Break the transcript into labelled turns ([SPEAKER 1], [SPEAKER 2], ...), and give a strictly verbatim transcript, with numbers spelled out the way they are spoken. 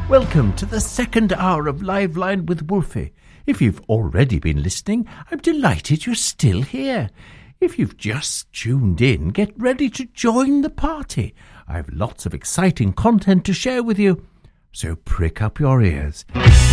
[SPEAKER 1] Welcome to the second hour of Live Line with Wolfie. If you've already been listening, I'm delighted you're still here. If you've just tuned in, get ready to join the party. I have lots of exciting content to share with you, so prick up your ears.